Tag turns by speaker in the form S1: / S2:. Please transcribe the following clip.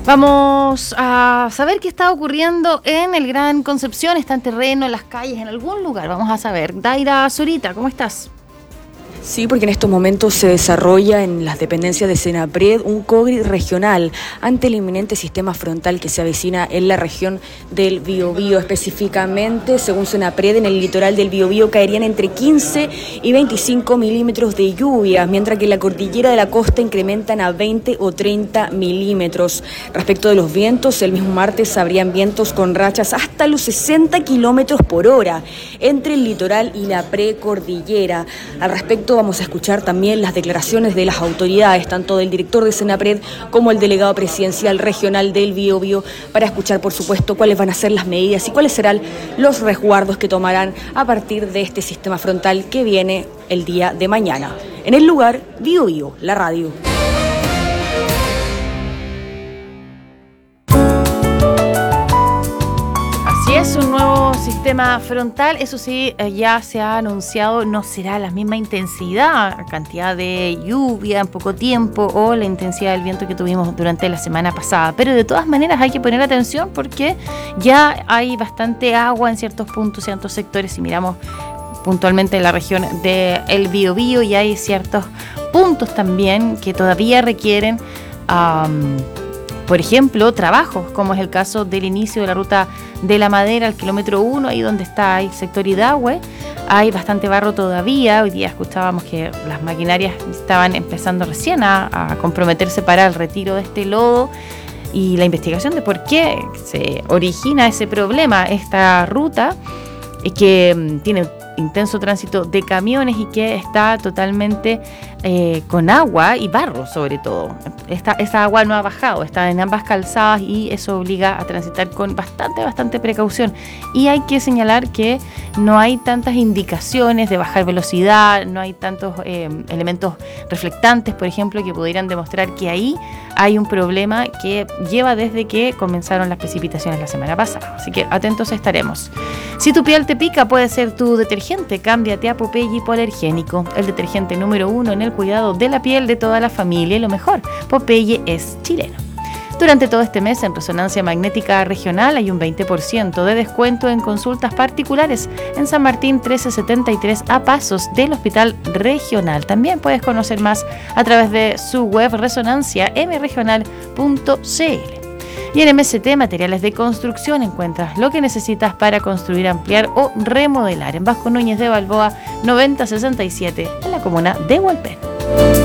S1: Vamos a saber qué está ocurriendo en el Gran Concepción. ¿Está en terreno, en las calles, en algún lugar? Vamos a saber. Daira Zurita, ¿cómo estás?
S2: Sí, porque en estos momentos se desarrolla en las dependencias de Senapred un COGRI regional ante el inminente sistema frontal que se avecina en la región del Biobío. Específicamente, según Senapred, en el litoral del Biobío caerían entre 15 y 25 milímetros de lluvia, mientras que en la cordillera de la costa incrementan a 20 o 30 milímetros. Respecto de los vientos, el mismo martes habrían vientos con rachas hasta los 60 kilómetros por hora entre el litoral y la precordillera. Al respecto, vamos a escuchar también las declaraciones de las autoridades, tanto del director de Senapred como el delegado presidencial regional del Biobío, para escuchar, por supuesto, cuáles van a ser las medidas y cuáles serán los resguardos que tomarán a partir de este sistema frontal que viene el día de mañana. En el lugar, Biobío, la radio.
S1: Es un nuevo sistema frontal, eso sí, ya se ha anunciado, no será la misma intensidad, cantidad de lluvia en poco tiempo o la intensidad del viento que tuvimos durante la semana pasada, pero de todas maneras hay que poner atención porque ya hay bastante agua en ciertos puntos, ciertos sectores. Si miramos puntualmente en la región del Biobío, y hay ciertos puntos también que todavía requieren por ejemplo, trabajos, como es el caso del inicio de la ruta de la Madera al kilómetro 1, ahí donde está el sector Idahue. Hay bastante barro todavía. Hoy día escuchábamos que las maquinarias estaban empezando recién a comprometerse para el retiro de este lodo y la investigación de por qué se origina ese problema. Esta ruta que tiene intenso tránsito de camiones y que está totalmente con agua y barro, sobre todo. Esa agua no ha bajado, está en ambas calzadas y eso obliga a transitar con bastante precaución. Y hay que señalar que no hay tantas indicaciones de bajar velocidad, no hay tantos elementos reflectantes, por ejemplo, que pudieran demostrar que ahí hay un problema que lleva desde que comenzaron las precipitaciones la semana pasada. Así que atentos estaremos. Si tu piel te pica, puede ser tu detergente. Cámbiate a Popeye Hipoalergénico, el detergente número 1 en el cuidado de la piel de toda la familia. Y lo mejor, Popeye es chileno. Durante todo este mes en Resonancia Magnética Regional hay un 20% de descuento en consultas particulares en San Martín 1373 a pasos del Hospital Regional. También puedes conocer más a través de su web resonanciamregional.cl. Y en MST Materiales de Construcción encuentras lo que necesitas para construir, ampliar o remodelar en Vasco Núñez de Balboa 9067 en la comuna de Hualpén.